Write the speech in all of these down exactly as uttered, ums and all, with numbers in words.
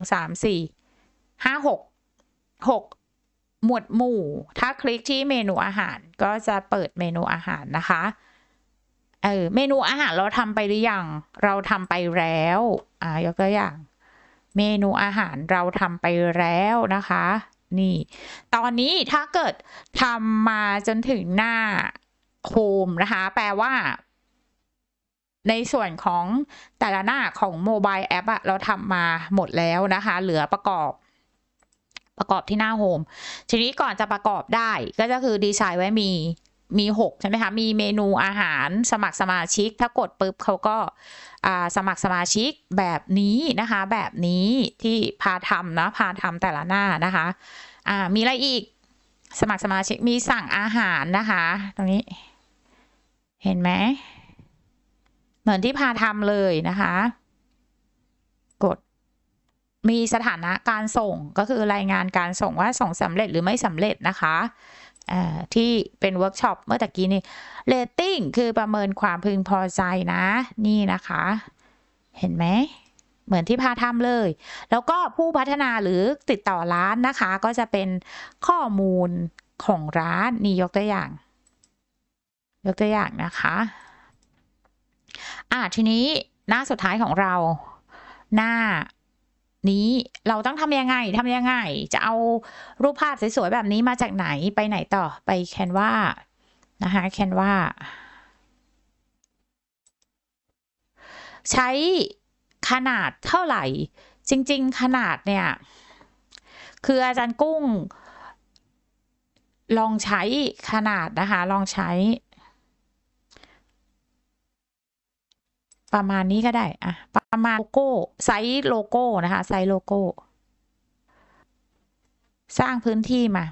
สามสี่ห้าหกหกหมวดหมู่ถ้าคลิกที่เมนูอาหารก็จะเปิดเมนูอาหารนะคะเออเมนูอาหารเราทำไปหรือยังเราทำไปแล้วอ่ายกตัวอย่างเมนูอาหารเราทำไปแล้วนะคะนี่ตอนนี้ถ้าเกิดทำมาจนถึงหน้าโฮมนะคะแปลว่าในส่วนของแต่ละหน้าของโมบายแอปอะเราทำมาหมดแล้วนะคะเหลือประกอบประกอบที่หน้าโฮมทีนี้ก่อนจะประกอบได้ก็จะคือดีไซน์ไว้มีมีหกใช่ไหมคะมีเมนูอาหารสมัครสมาชิกถ้ากดปุ๊บเขาก็สมัครสมาชิกแบบนี้นะคะแบบนี้ที่พาทำนะพาทำแต่ละหน้านะคะอ่ามีอะไรอีกสมัครสมาชิกมีสั่งอาหารนะคะตรงนี้เห็นไหมเหมือนที่พาทำเลยนะคะกดมีสถานะการส่งก็คือรายงานการส่งว่าส่งสำเร็จหรือไม่สำเร็จนะคะที่เป็นเวิร์กช็อปเมื่อตะกี้นี่เรตติ้งคือประเมินความพึงพอใจนะนี่นะคะเห็นไหมเหมือนที่พาทำเลยแล้วก็ผู้พัฒนาหรือติดต่อร้านนะคะก็จะเป็นข้อมูลของร้านนี่ยกตัวอย่างยกตัวอย่างนะคะอ่ะทีนี้หน้าสุดท้ายของเราหน้านี้เราต้องทำยังไงทำยังไงจะเอารูปภาพสวยๆแบบนี้มาจากไหนไปไหนต่อไป Canva นะคะ Canva ใช้ขนาดเท่าไหร่จริงๆขนาดเนี่ยคืออาจารย์กุ้งลองใช้ขนาดนะคะลองใช้ประมาณนี้ก็ได้อะประมาณโลโก้ไซส์โลโก้นะคะไซส์โลโก้สร้างพื้นที่มา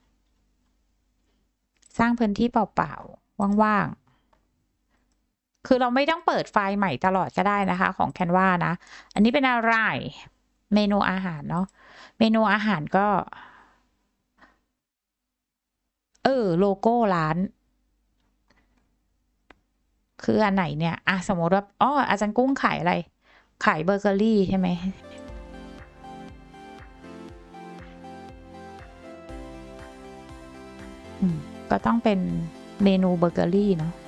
สร้างพื้นที่เปล่าๆว่างๆคือเราไม่ต้องเปิดไฟล์ใหม่ตลอดก็ได้นะคะของ Canva นะอันนี้เป็นอะไรเมนูอาหารเนาะเมนูอาหารก็เออโลโก้ร้านคืออันไหนเนี่ยอ่ะสมมติว่าอ๋ออาจารย์กุ้งขายอะไรขายเบเกอรี่ใช่ไหมก็ต้องเป็นเมนูเบเกอรี่เนาะ